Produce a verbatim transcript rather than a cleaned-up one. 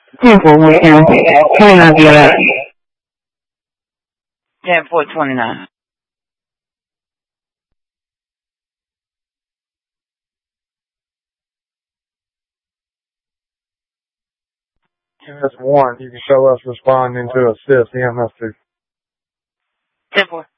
ten four, twenty-nine, yeah. ten four twenty-nine. That's one. You can show us responding to assist E M S two. ten four.